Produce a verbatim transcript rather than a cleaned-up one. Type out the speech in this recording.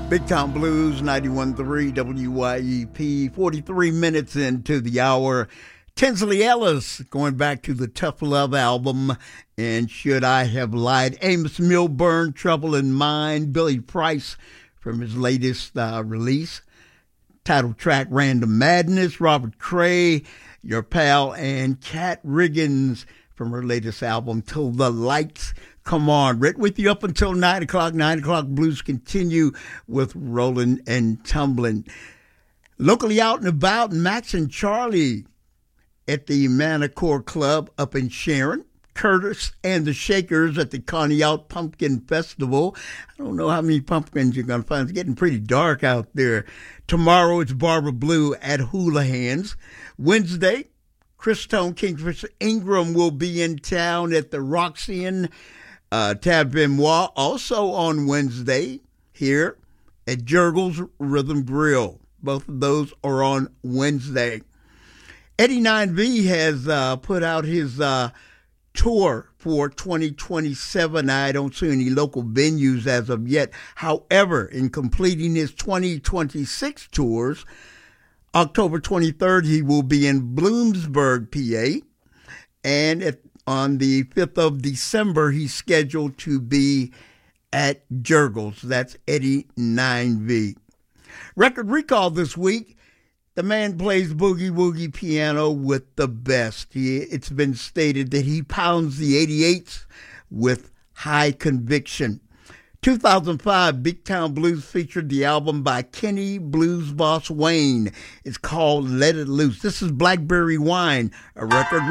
Big Time Blues, ninety-one point three W Y E P, forty-three minutes into the hour. Tinsley Ellis, going back to the Tough Love album, and Should I Have Lied? Amos Milburn, Trouble in Mind. Billy Price from his latest uh, release. Title track, Random Madness. Robert Cray, Your Pal, and Kat Riggins from her latest album, Till the Lights Come On. Right with you up until nine o'clock. nine o'clock blues continue with Rolling and Tumbling. Locally out and about, Max and Charlie at the Manicore Club up in Sharon. Curtis and the Shakers at the Coney Out Pumpkin Festival. I don't know how many pumpkins you're going to find. It's getting pretty dark out there. Tomorrow it's Barbara Blue at Houlihan's. Wednesday, Chris Tone, Kingfisher Ingram will be in town at the Roxy uh, Tab Benoit. Also on Wednesday here at Jurgles Rhythm Grill. Both of those are on Wednesday. Eddie nine V has uh, put out his uh, tour for twenty twenty-seven. I don't see any local venues as of yet. However, in completing his twenty twenty-six tours, October twenty-third, he will be in Bloomsburg, P A. And at, on the fifth of December, he's scheduled to be at Jurgles. That's Eddie nine V. Record recall this week. The man plays boogie woogie piano with the best. He, it's been stated that he pounds the eighty-eights with high conviction. two thousand five, Big Town Blues featured the album by Kenny Blues Boss Wayne. It's called Let It Loose. This is Blackberry Wine, a record